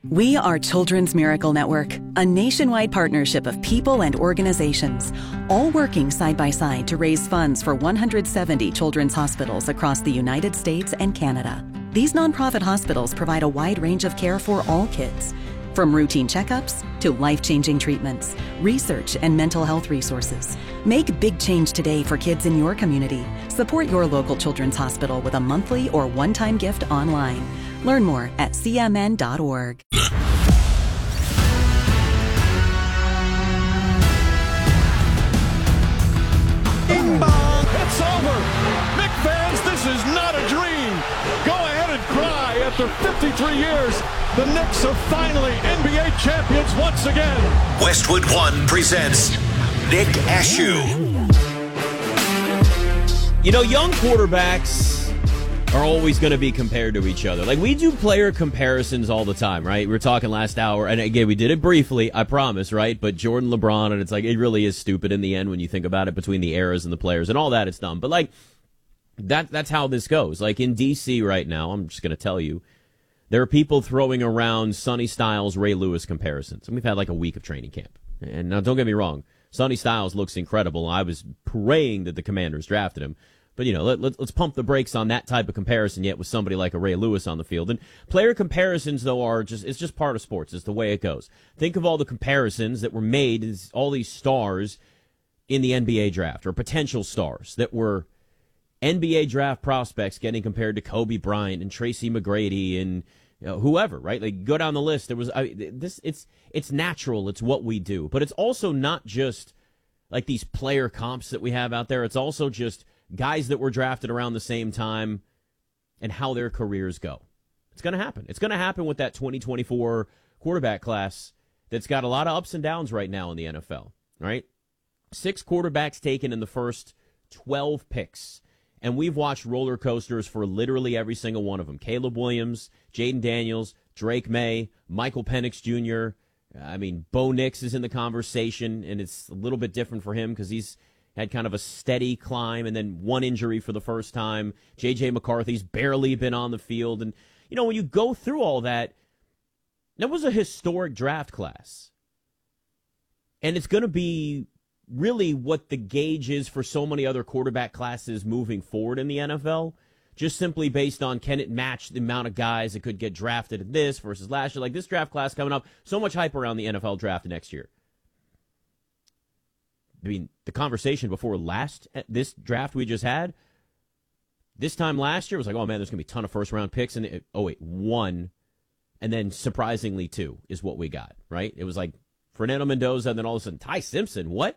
We are Children's Miracle Network, a nationwide partnership of people and organizations, all working side by side to raise funds for 170 children's hospitals across the United States and Canada. These nonprofit hospitals provide a wide range of care for all kids, from routine checkups to life-changing treatments, research, and mental health resources. Make big change today for kids in your community. Support your local children's hospital with a monthly or one-time gift online. Learn more at cmn.org. It's over. Knicks fans, this is not a dream. Go ahead and cry. After 53 years, the Knicks are finally NBA champions once again. Westwood One presents Nick Ashew. You know, young quarterbacks are always going to be compared to each other. Like, we do player comparisons all the time, right? We were talking last hour, and again, we did it briefly, I promise, right? But Jordan, LeBron, and it's like, it really is stupid in the end when you think about it, between the eras and the players and all that, it's dumb. But, like, that's how this goes. Like, in D.C. right now, I'm just going to tell you, there are people throwing around Sonny Styles, Ray Lewis comparisons. And we've had, like, a week of training camp. And now, don't get me wrong, Sonny Styles looks incredible. I was praying that the Commanders drafted him. But, you know, let's pump the brakes on that type of comparison yet with somebody like a Ray Lewis on the field. And player comparisons, though, it's just part of sports. It's the way it goes. Think of all the comparisons that were made, all these stars in the NBA draft, or potential stars that were NBA draft prospects getting compared to Kobe Bryant and Tracy McGrady and whoever, right? Like, go down the list. There was it's natural. It's what we do. But it's also not just like these player comps that we have out there. It's also just guys that were drafted around the same time and how their careers go. It's going to happen. It's going to happen with that 2024 quarterback class that's got a lot of ups and downs right now in the NFL, right? 6 quarterbacks taken in the first 12 picks, and we've watched roller coasters for literally every single one of them. Caleb Williams, Jaden Daniels, Drake May, Michael Penix Jr., I mean, Bo Nix is in the conversation, and it's a little bit different for him because he's had kind of a steady climb and then one injury for the first time. J.J. McCarthy's barely been on the field. And, you know, when you go through all that, that was a historic draft class. And it's going to be really what the gauge is for so many other quarterback classes moving forward in the NFL, just simply based on can it match the amount of guys that could get drafted in this versus last year. Like, this draft class coming up, so much hype around the NFL draft next year. I mean, the conversation before this draft we just had, this time last year was like, oh, man, there's going to be a ton of first-round picks. And, one, and then surprisingly 2 is what we got, right? It was like Fernando Mendoza, and then all of a sudden, Ty Simpson, what?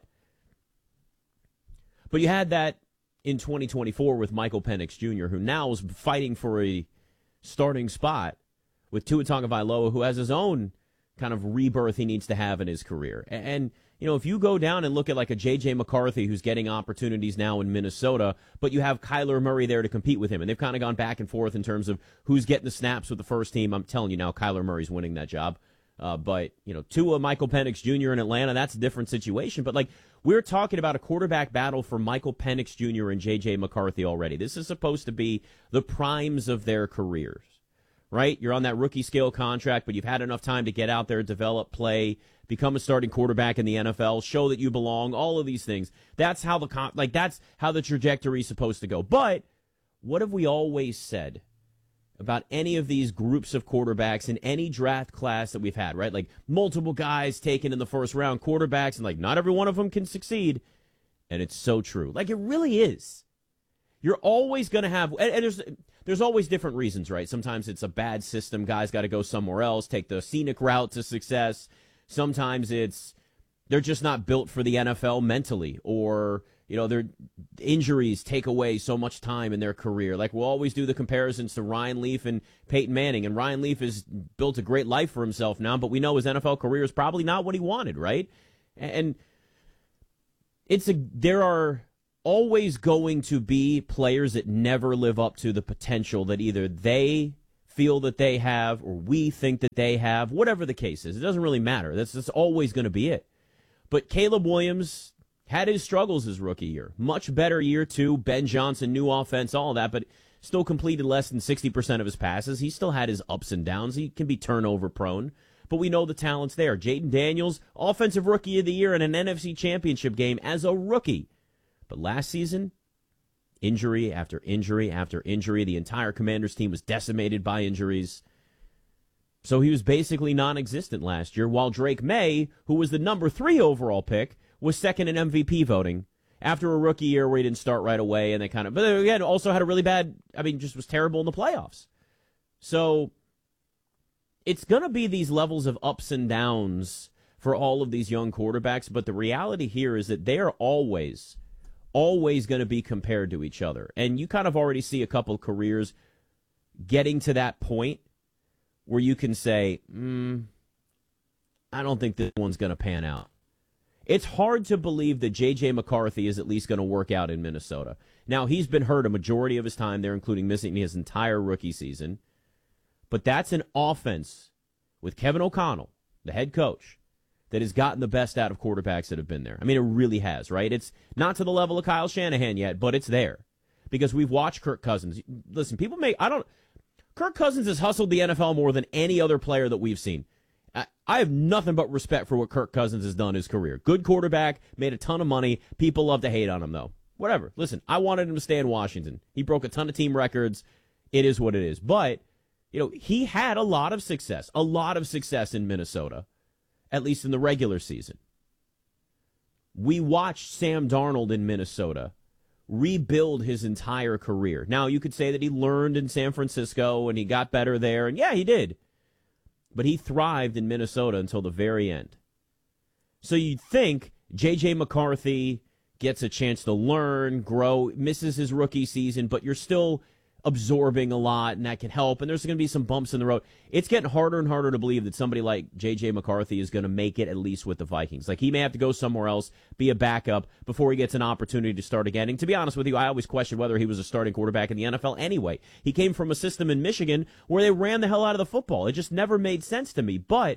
But you had that in 2024 with Michael Penix Jr., who now is fighting for a starting spot with Tua Tagovailoa, who has his own kind of rebirth he needs to have in his career. And you know, if you go down and look at like a J.J. McCarthy who's getting opportunities now in Minnesota, but you have Kyler Murray there to compete with him, and they've kind of gone back and forth in terms of who's getting the snaps with the first team. I'm telling you now, Kyler Murray's winning that job. But, you know, Tua, Michael Penix Jr. in Atlanta, that's a different situation. But, like, we're talking about a quarterback battle for Michael Penix Jr. and J.J. McCarthy already. This is supposed to be the primes of their careers, right? You're on that rookie scale contract, but you've had enough time to get out there, develop, play, become a starting quarterback in the NFL, show that you belong, all of these things. That's how that's how the trajectory is supposed to go. But what have we always said about any of these groups of quarterbacks in any draft class that we've had, right? Like, multiple guys taken in the first round, quarterbacks, and like not every one of them can succeed. And it's so true. Like, it really is. You're always going to have, and there's always different reasons, right? Sometimes it's a bad system. Guys got to go somewhere else, take the scenic route to success. Sometimes they're just not built for the NFL mentally, or, you know, their injuries take away so much time in their career. Like, we'll always do the comparisons to Ryan Leaf and Peyton Manning, and Ryan Leaf has built a great life for himself now, but we know his NFL career is probably not what he wanted, right? And there are always going to be players that never live up to the potential that either they feel that they have or we think that they have, whatever the case is. It doesn't really matter. That's always going to be it. But Caleb Williams had his struggles his rookie year. Much better year two. Ben Johnson, new offense, all of that. But still completed less than 60% of his passes. He still had his ups and downs. He can be turnover prone, but we know the talent's there. Jaden Daniels, Offensive Rookie of the Year in an NFC Championship game as a rookie. But last season, injury after injury after injury. The entire Commanders team was decimated by injuries. So he was basically non-existent last year, while Drake May, who was the number 3 overall pick, was second in MVP voting after a rookie year where he didn't start right away, and they but again, also had a really bad, just was terrible in the playoffs. So it's going to be these levels of ups and downs for all of these young quarterbacks, but the reality here is that they are always going to be compared to each other. And you kind of already see a couple careers getting to that point where you can say, I don't think this one's going to pan out. It's hard to believe that J.J. McCarthy is at least going to work out in Minnesota. Now, he's been hurt a majority of his time there, including missing his entire rookie season. But that's an offense with Kevin O'Connell, the head coach, that has gotten the best out of quarterbacks that have been there. It really has, right? It's not to the level of Kyle Shanahan yet, but it's there. Because we've watched Kirk Cousins. Listen, Kirk Cousins has hustled the NFL more than any other player that we've seen. I have nothing but respect for what Kirk Cousins has done in his career. Good quarterback, made a ton of money. People love to hate on him, though. Whatever. Listen, I wanted him to stay in Washington. He broke a ton of team records. It is what it is. But, he had a lot of success in Minnesota, at least in the regular season. We watched Sam Darnold in Minnesota rebuild his entire career. Now, you could say that he learned in San Francisco and he got better there, and yeah, he did. But he thrived in Minnesota until the very end. So you'd think J.J. McCarthy gets a chance to learn, grow, misses his rookie season, but you're still absorbing a lot, and that can help, and there's going to be some bumps in the road. It's getting harder and harder to believe that somebody like J.J. McCarthy is going to make it at least with the Vikings. Like, he may have to go somewhere else, be a backup, before he gets an opportunity to start again. And to be honest with you, I always questioned whether he was a starting quarterback in the NFL anyway. He came from a system in Michigan where they ran the hell out of the football. It just never made sense to me. But,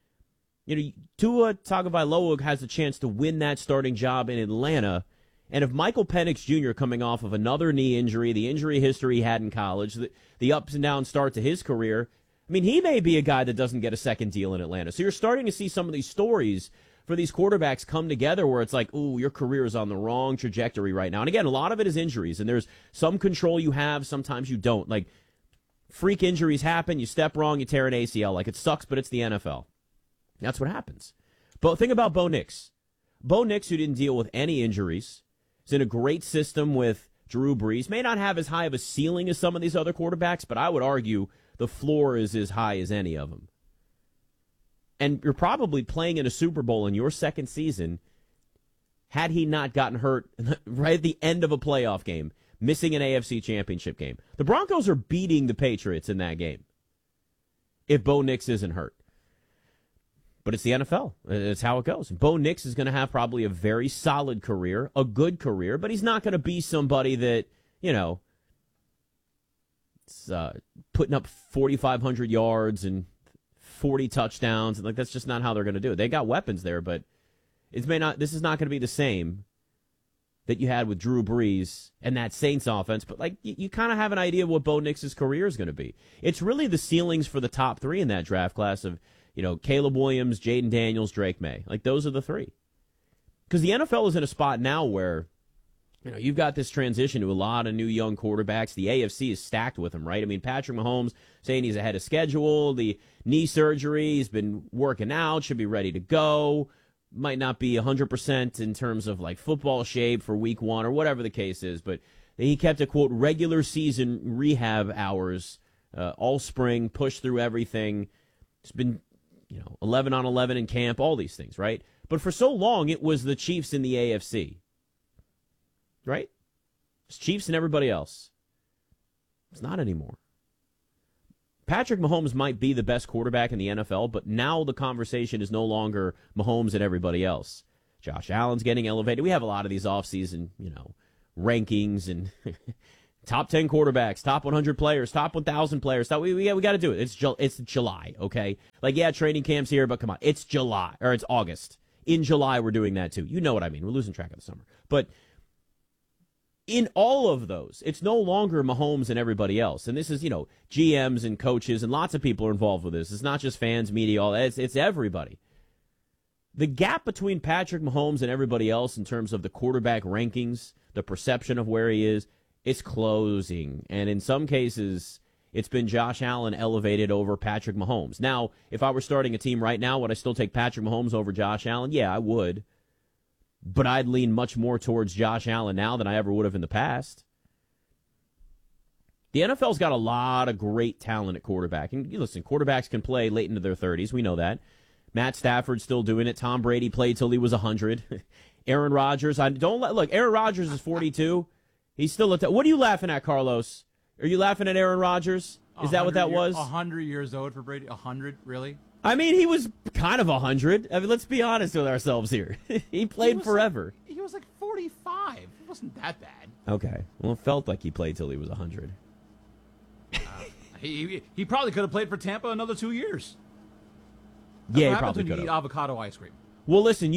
Tua Tagovailoa has a chance to win that starting job in Atlanta. And if Michael Penix Jr. coming off of another knee injury, the injury history he had in college, the ups and downs start to his career, he may be a guy that doesn't get a second deal in Atlanta. So you're starting to see some of these stories for these quarterbacks come together where it's like, ooh, your career is on the wrong trajectory right now. And again, a lot of it is injuries, and there's some control you have, sometimes you don't. Like, freak injuries happen, you step wrong, you tear an ACL. Like, it sucks, but it's the NFL. That's what happens. But think about Bo Nix. Bo Nix, who didn't deal with any injuries, is in a great system with Drew Brees. May not have as high of a ceiling as some of these other quarterbacks, but I would argue the floor is as high as any of them. And you're probably playing in a Super Bowl in your second season had he not gotten hurt right at the end of a playoff game, missing an AFC Championship game. The Broncos are beating the Patriots in that game if Bo Nix isn't hurt. But it's the NFL. It's how it goes. Bo Nix is going to have probably a very solid career, a good career, but he's not going to be somebody that, is putting up 4,500 yards and 40 touchdowns. Like, that's just not how they're going to do it. They got weapons there, but this is not going to be the same that you had with Drew Brees and that Saints offense. But, you kind of have an idea of what Bo Nix's career is going to be. It's really the ceilings for the top 3 in that draft class of, Caleb Williams, Jaden Daniels, Drake May. Like, those are the 3. Because the NFL is in a spot now where, you've got this transition to a lot of new young quarterbacks. The AFC is stacked with them, right? Patrick Mahomes saying he's ahead of schedule. The knee surgery, he's been working out, should be ready to go. Might not be 100% in terms of, football shape for week 1 or whatever the case is. But he kept a, quote, regular season rehab hours all spring, pushed through everything. It's been 11 on 11 in camp, all these things, right? But for so long, it was the Chiefs in the AFC, right? It's Chiefs and everybody else. It's not anymore. Patrick Mahomes might be the best quarterback in the NFL, but now the conversation is no longer Mahomes and everybody else. Josh Allen's getting elevated. We have a lot of these offseason, rankings and top 10 quarterbacks, top 100 players, top 1,000 players. We got to do it. It's July, okay? Training camp's here, but come on. It's July, or it's August. In July, we're doing that too. You know what I mean. We're losing track of the summer. But in all of those, it's no longer Mahomes and everybody else. And this is, GMs and coaches and lots of people are involved with this. It's not just fans, media, all that. It's everybody. The gap between Patrick Mahomes and everybody else in terms of the quarterback rankings, the perception of where he is, it's closing. And in some cases, it's been Josh Allen elevated over Patrick Mahomes. Now, if I were starting a team right now, would I still take Patrick Mahomes over Josh Allen? Yeah, I would. But I'd lean much more towards Josh Allen now than I ever would have in the past. The NFL's got a lot of great talent at quarterback. And listen, quarterbacks can play late into their 30s. We know that. Matt Stafford's still doing it. Tom Brady played till he was 100. Aaron Rodgers. Look, Aaron Rodgers is 42. He's still what are you laughing at, Carlos? Are you laughing at Aaron Rodgers? Is that what that was? 100 years old for Brady. 100, really? I mean, he was kind of 100. I mean, let's be honest with ourselves here. He played forever. He was like 45. It wasn't that bad. Okay. Well, it felt like he played till he was 100. He probably could have played for Tampa another 2 years. Yeah, he probably could have. Eat avocado ice cream. Well, listen,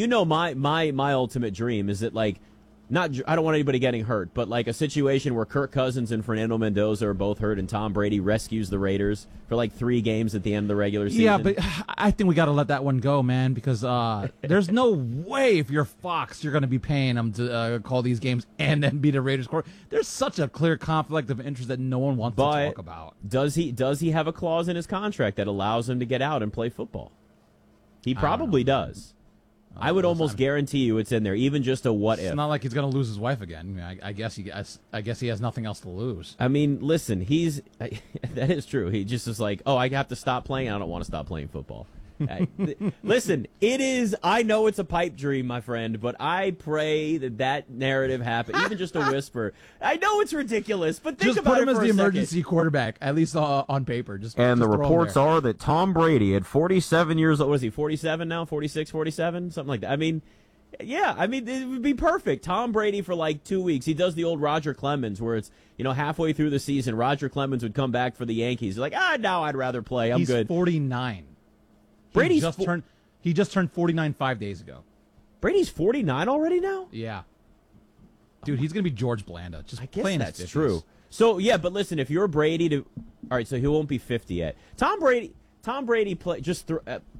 my ultimate dream is that, like, I don't want anybody getting hurt, but like a situation where Kirk Cousins and Fernando Mendoza are both hurt and Tom Brady rescues the Raiders for like 3 games at the end of the regular season. Yeah, but I think we got to let that one go, man, because there's no way if you're Fox, you're going to be paying them to call these games and then be the Raiders court. There's such a clear conflict of interest that no one wants to talk about. Does he have a clause in his contract that allows him to get out and play football? He probably does. I would almost guarantee you it's in there, even just a what if. It's not like he's going to lose his wife again. I guess he has nothing else to lose. I mean, listen, that is true. He just is like, I have to stop playing. I don't want to stop playing football. Listen, I know it's a pipe dream, my friend, but I pray that narrative happens, even just a whisper. I know it's ridiculous, but think about it for a second. Just put him as the emergency quarterback, at least on paper. And the reports are that Tom Brady, at 47 years old, what is he, 47 now? 46, 47? Something like that. I mean, yeah, it would be perfect. Tom Brady for like 2 weeks. He does the old Roger Clemens where it's, halfway through the season, Roger Clemens would come back for the Yankees. He's like, now I'd rather play. I'm good. He's 49. Brady's he just turned 49 5 days ago. Brady's 49 already now? Yeah. Dude, he's going to be George Blanda. I guess that's true. So, yeah, but listen, if you're Brady all right, so he won't be 50 yet. Tom Brady play just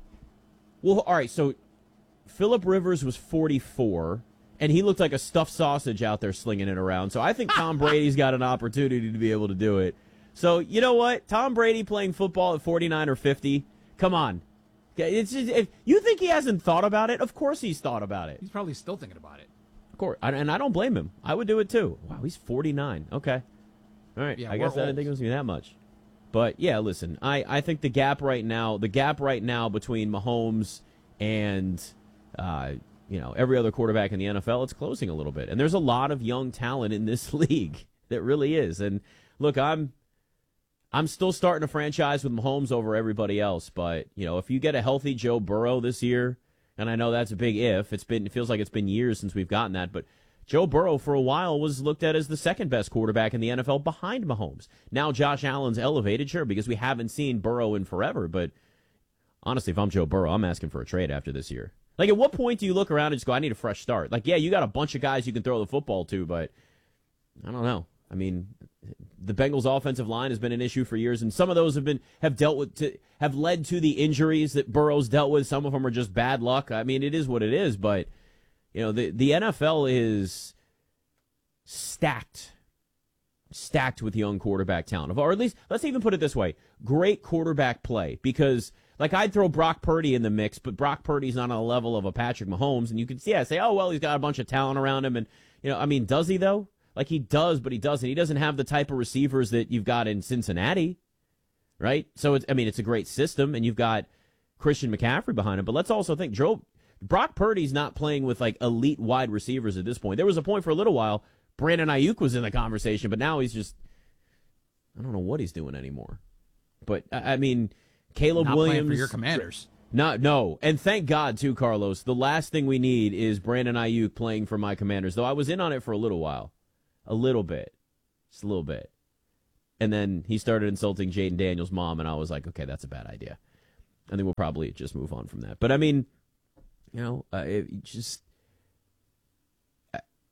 all right, so Phillip Rivers was 44 and he looked like a stuffed sausage out there slinging it around. So I think Tom Brady's got an opportunity to be able to do it. So, you know what? Tom Brady playing football at 49 or 50. Come on. It's just, if you think he hasn't thought about it, of course he's thought about it. He's probably still thinking about it. Of course, and I don't blame him. I would do it too. Wow, he's 49. Okay, all right. Yeah, I guess I didn't think it was gonna be that much. But yeah, listen, I think the gap right now between Mahomes and every other quarterback in the NFL, it's closing a little bit. And there's a lot of young talent in this league that really is. And look, I'm still starting a franchise with Mahomes over everybody else, but if you get a healthy Joe Burrow this year, and I know that's a big if, it feels like it's been years since we've gotten that, but Joe Burrow for a while was looked at as the second best quarterback in the NFL behind Mahomes. Now Josh Allen's elevated, sure, because we haven't seen Burrow in forever, but honestly, if I'm Joe Burrow, I'm asking for a trade after this year. Like, at what point do you look around and just go, I need a fresh start? Like, yeah, you got a bunch of guys you can throw the football to, but I don't know. I mean, the Bengals' offensive line has been an issue for years, and some of those have led to the injuries that Burrow's dealt with. Some of them are just bad luck. I mean, it is what it is, but the NFL is stacked with young quarterback talent, or at least let's even put it this way: great quarterback play. Because like I'd throw Brock Purdy in the mix, but Brock Purdy's not on a level of a Patrick Mahomes, and you can say, oh well, he's got a bunch of talent around him, and I mean, does he though? Like, he does, but he doesn't. He doesn't have the type of receivers that you've got in Cincinnati, right? So, it's a great system, and you've got Christian McCaffrey behind him. But let's also think, Brock Purdy's not playing with, like, elite wide receivers at this point. There was a point for a little while, Brandon Ayuk was in the conversation, but now he's just, I don't know what he's doing anymore. But, I mean, Caleb not Williams. Playing for your Commanders. No. And thank God, too, Carlos. The last thing we need is Brandon Ayuk playing for my Commanders, though I was in on it for a little while. A little bit. Just a little bit. And then he started insulting Jaden Daniels' mom, and I was like, okay, that's a bad idea. I think we'll probably just move on from that. But, I mean,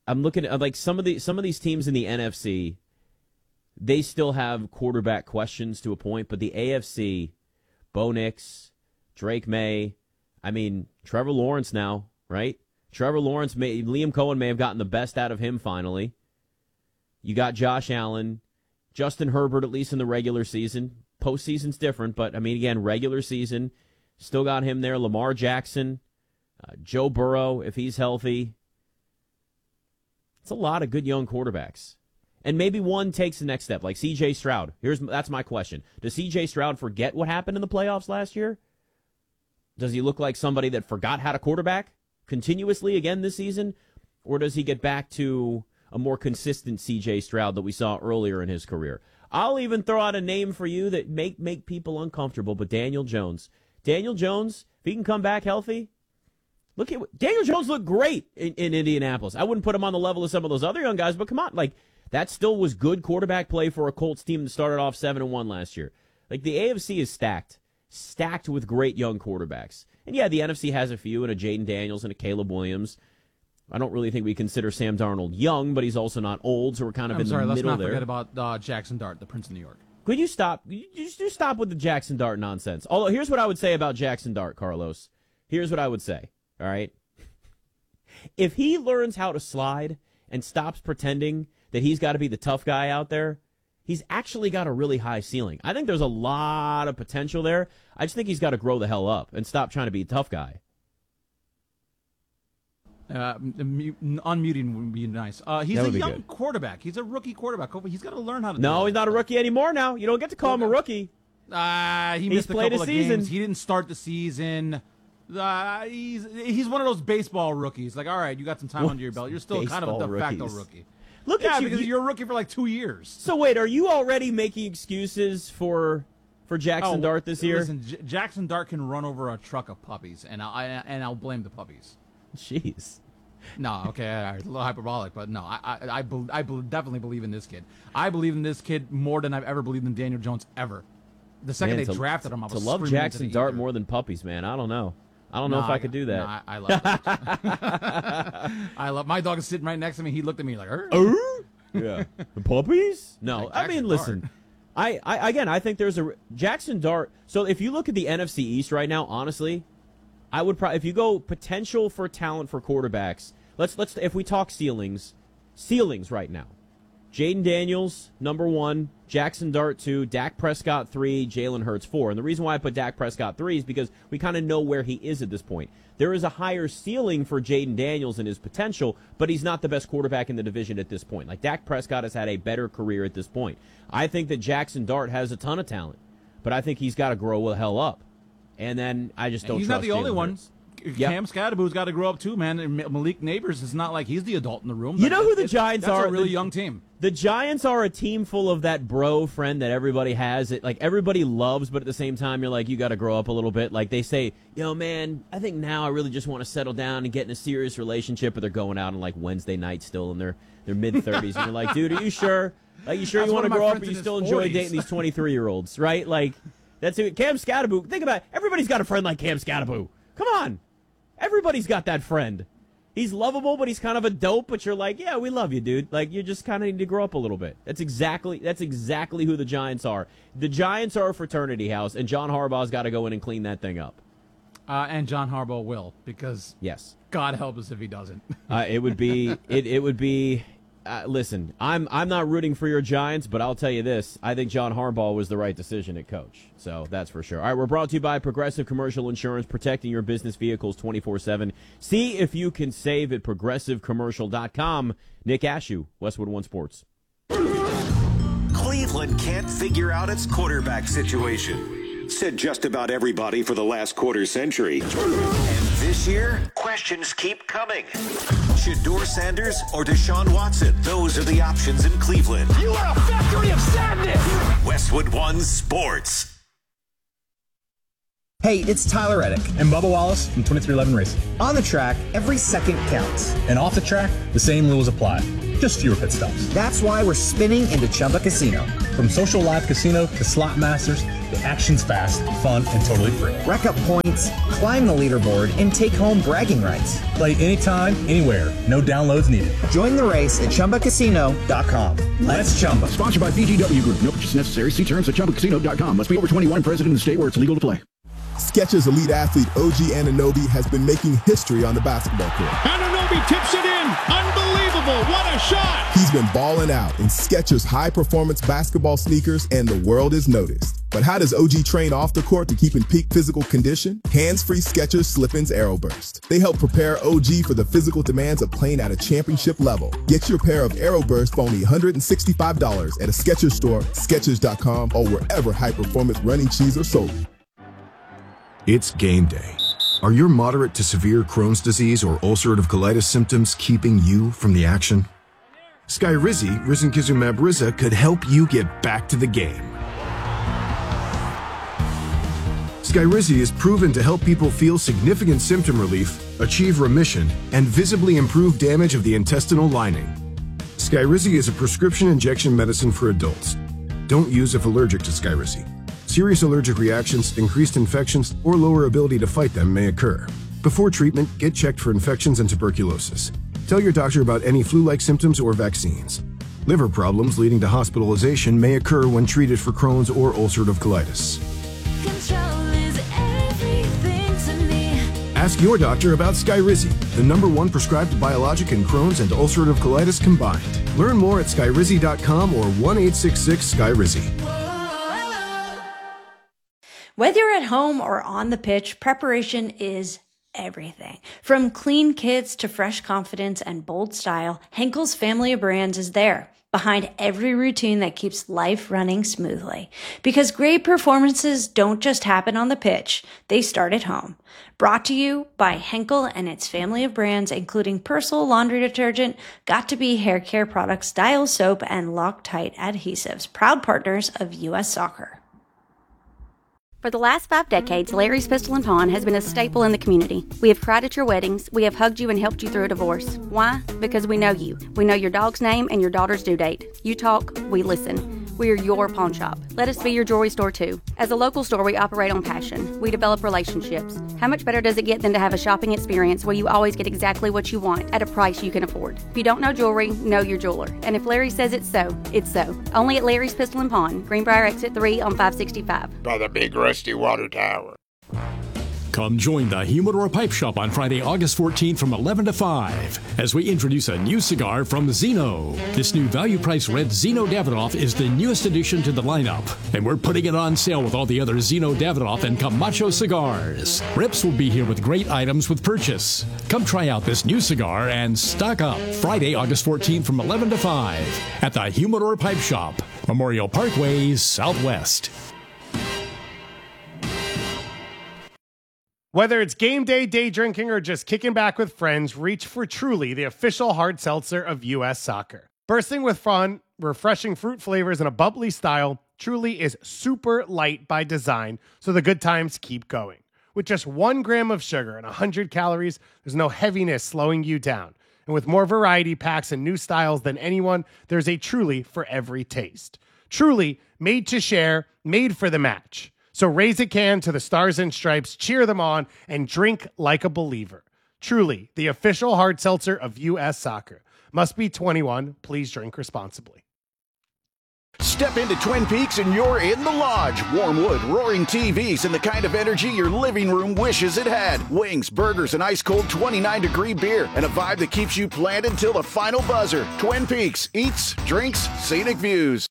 I'm looking at like some of these teams in the NFC. They still have quarterback questions to a point, but the AFC, Bo Nix, Drake May, I mean, Trevor Lawrence now, right? Liam Cohen may have gotten the best out of him finally. You got Josh Allen, Justin Herbert, at least in the regular season. Postseason's different, but I mean, again, regular season, still got him there. Lamar Jackson, Joe Burrow, if he's healthy. It's a lot of good young quarterbacks. And maybe one takes the next step, like C.J. Stroud. That's my question. Does C.J. Stroud forget what happened in the playoffs last year? Does he look like somebody that forgot how to quarterback continuously again this season? Or does he get back to a more consistent C.J. Stroud that we saw earlier in his career? I'll even throw out a name for you that make people uncomfortable, but Daniel Jones. Daniel Jones, if he can come back healthy, Daniel Jones looked great in Indianapolis. I wouldn't put him on the level of some of those other young guys, but come on, like, that still was good quarterback play for a Colts team that started off 7-1 last year. Like, the AFC is stacked with great young quarterbacks. And yeah, the NFC has a few, and a Jaden Daniels and a Caleb Williams. I don't really think we consider Sam Darnold young, but he's also not old, so we're kind of in the middle there. Let's not forget about Jackson Dart, the Prince of New York. Could you stop? You stop with the Jackson Dart nonsense. Although, here's what I would say about Jackson Dart, Carlos. Here's what I would say, all right? If he learns how to slide and stops pretending that he's got to be the tough guy out there, he's actually got a really high ceiling. I think there's a lot of potential there. I just think he's got to grow the hell up and stop trying to be a tough guy. Unmuting would be nice. He's a young quarterback. He's a rookie quarterback. He's got to learn how to do that. No, he's not a rookie anymore now. You don't get to call him a rookie. He missed a couple of games. He didn't start the season. He's one of those baseball rookies. Like, all right, you got some time under your belt. You're still kind of a de facto rookie. Look at you. Because you're a rookie for like 2 years. So wait, are you already making excuses for Jackson Dart this year? Listen, Jackson Dart can run over a truck of puppies, and I'll blame the puppies. Jeez. No, okay, all right, a little hyperbolic, but no, I definitely believe in this kid. I believe in this kid more than I've ever believed in Daniel Jones ever. The second they drafted him, I was to love Jackson Dart more than puppies, man. I don't know. I don't know if I could do that. No, I love it. I love my dog is sitting right next to me. He looked at me like, yeah, puppies? No, like I mean, listen. I think there's a Jackson Dart. So if you look at the NFC East right now, honestly, I would probably, if you go potential for talent for quarterbacks, let's if we talk ceilings right now. Jaden Daniels, number 1, Jackson Dart 2, Dak Prescott 3, Jalen Hurts 4. And the reason why I put Dak Prescott 3 is because we kind of know where he is at this point. There is a higher ceiling for Jaden Daniels and his potential, but he's not the best quarterback in the division at this point. Like, Dak Prescott has had a better career at this point. I think that Jackson Dart has a ton of talent, but I think he's got to grow the hell up. And then I just don't trust Jalen Hurts. He's not the only one. Cam Scadaboo's got to grow up too, man. And Malik Neighbors is not like he's the adult in the room. You know who the Giants are? That's a really young team. The Giants are a team full of that bro friend that everybody has. It like everybody loves, but at the same time, you're like, you got to grow up a little bit. Like they say, yo, man, I think now I really just want to settle down and get in a serious relationship. But they're going out on like Wednesday night still in their mid-30s. And you're like, dude, are you sure? Like, you sure you want to grow up, or you still enjoy dating these 23-year-olds, right? Like, that's it. Cam Scadaboo. Think about it. Everybody's got a friend like Cam Scadaboo. Come on. Everybody's got that friend. He's lovable, but he's kind of a dope, but you're like, yeah, we love you, dude. Like, you just kind of need to grow up a little bit. That's exactly who the Giants are. The Giants are a fraternity house, and John Harbaugh's got to go in and clean that thing up. And John Harbaugh will, because yes, God help us if he doesn't. It would be. Listen, I'm not rooting for your Giants, but I'll tell you this. I think John Harbaugh was the right decision at coach. So that's for sure. All right, we're brought to you by Progressive Commercial Insurance, protecting your business vehicles 24/7. See if you can save at ProgressiveCommercial.com. Nick Ashew, Westwood One Sports. Cleveland can't figure out its quarterback situation. Said just about everybody for the last quarter century. And this year, questions keep coming. Shedeur Sanders or Deshaun Watson? Those are the options in Cleveland. You are a factory of sadness! Westwood One Sports. Hey, it's Tyler Reddick and Bubba Wallace from 2311 Racing. On the track, every second counts. And off the track, the same rules apply. just fewer pit stops. That's why we're spinning into Chumba Casino. From social live casino to slot masters, the action's fast, fun, and totally free. Rack up points, climb the leaderboard, and take home bragging rights. Play anytime, anywhere. No downloads needed. Join the race at ChumbaCasino.com. Let's Chumba. Sponsored by VGW Group. No purchase necessary. See terms at ChumbaCasino.com. Must be over 21 and present in the state where it's legal to play. Skechers elite athlete OG Anunoby has been making history on the basketball court. Anunoby tips it in. Unbelievable. What a shot. He's been balling out in Skechers high-performance basketball sneakers, and the world has noticed. But how does OG train off the court to keep in peak physical condition? Hands-free Skechers Slip-ins AeroBurst. They help prepare OG for the physical demands of playing at a championship level. Get your pair of AeroBurst for only $165 at a Skechers store, Skechers.com, or wherever high-performance running shoes are sold. It's game day. Are your moderate to severe Crohn's disease or ulcerative colitis symptoms keeping you from the action? Skyrizi, risankizumab Riza, could help you get back to the game. Skyrizi is proven to help people feel significant symptom relief, achieve remission, and visibly improve damage of the intestinal lining. Skyrizi is a prescription injection medicine for adults. Don't use if allergic to Skyrizi. Serious allergic reactions, increased infections, or lower ability to fight them may occur. Before treatment, get checked for infections and tuberculosis. Tell your doctor about any flu-like symptoms or vaccines. Liver problems leading to hospitalization may occur when treated for Crohn's or ulcerative colitis. Control is everything to me. Ask your doctor about Skyrizi, the #1 prescribed biologic in Crohn's and ulcerative colitis combined. Learn more at skyrizi.com or 1-866-SKYRIZI. Whether you're at home or on the pitch, preparation is everything. From clean kits to fresh confidence and bold style, Henkel's family of brands is there, behind every routine that keeps life running smoothly. Because great performances don't just happen on the pitch, they start at home. Brought to you by Henkel and its family of brands, including Persil laundry detergent, Got2b hair care products, Dial soap, and Loctite adhesives, proud partners of U.S. Soccer. For the last 5 decades, Larry's Pistol and Pawn has been a staple in the community. We have cried at your weddings. We have hugged you and helped you through a divorce. Why? Because we know you. We know your dog's name and your daughter's due date. You talk, we listen. We are your pawn shop. Let us be your jewelry store too. As a local store, we operate on passion. We develop relationships. How much better does it get than to have a shopping experience where you always get exactly what you want at a price you can afford? If you don't know jewelry, know your jeweler. And if Larry says it's so, it's so. Only at Larry's Pistol and Pawn, Greenbrier Exit 3 on 565. By the big rusty water tower. Come join the Humidor Pipe Shop on Friday, August 14th from 11 to 5 as we introduce a new cigar from Zeno. This new value-priced red Zeno Davidoff is the newest addition to the lineup, and we're putting it on sale with all the other Zeno Davidoff and Camacho cigars. Rips will be here with great items with purchase. Come try out this new cigar and stock up. Friday, August 14th from 11 to 5 at the Humidor Pipe Shop, Memorial Parkway, Southwest. Whether it's game day, day drinking, or just kicking back with friends, reach for Truly, the official hard seltzer of U.S. Soccer. Bursting with fun, refreshing fruit flavors, and a bubbly style, Truly is super light by design, so the good times keep going. With just 1 gram of sugar and 100 calories, there's no heaviness slowing you down. And with more variety packs and new styles than anyone, there's a Truly for every taste. Truly, made to share, made for the match. So raise a can to the Stars and Stripes, cheer them on, and drink like a believer. Truly, the official hard seltzer of U.S. Soccer. Must be 21. Please drink responsibly. Step into Twin Peaks and you're in the lodge. Warm wood, roaring TVs, and the kind of energy your living room wishes it had. Wings, burgers, and ice-cold 29-degree beer, and a vibe that keeps you planted till the final buzzer. Twin Peaks. Eats, drinks, scenic views.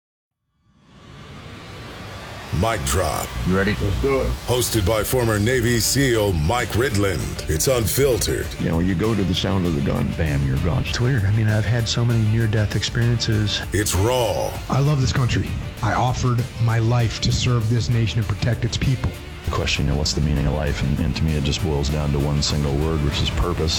Mic Drop. You ready? Let's do it. Hosted by former Navy SEAL Mike Ridland. It's unfiltered. You know, you go to the sound of the gun, bam, you're gone. It's weird. I mean, I've had so many near-death experiences. It's raw. I love this country. I offered my life to serve this nation and protect its people. The question, what's the meaning of life? And to me, it just boils down to one single word, which is purpose.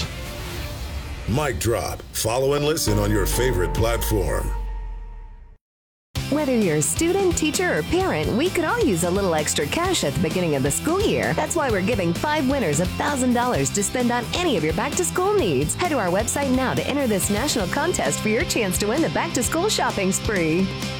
Mic Drop. Follow and listen on your favorite platform. Whether you're a student, teacher, or parent, we could all use a little extra cash at the beginning of the school year. That's why we're giving 5 winners $1,000 to spend on any of your back-to-school needs. Head to our website now to enter this national contest for your chance to win the back-to-school shopping spree.